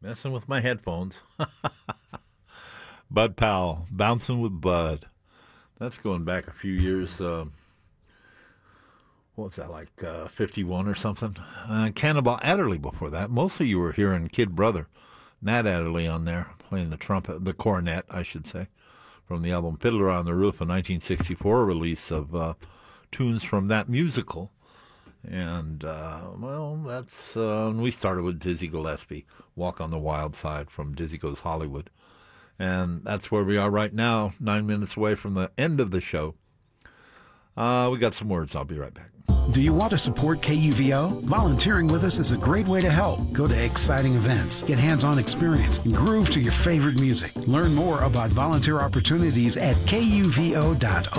Messing with my headphones. Bud Powell, Bouncing with Bud. That's going back a few years. What was that, like 51 or something? Cannonball Adderley before that. Mostly you were hearing Kid Brother, Nat Adderley on there, playing the trumpet, the cornet, I should say, from the album Fiddler on the Roof, a 1964 release of tunes from that musical. And, that's, we started with Dizzy Gillespie, Walk on the Wild Side from Dizzy Goes Hollywood. And that's where we are right now, 9 minutes away from the end of the show. We got some words. I'll be right back. Do you want to support KUVO? Volunteering with us is a great way to help. Go to exciting events, get hands-on experience, and groove to your favorite music. Learn more about volunteer opportunities at kuvo.org.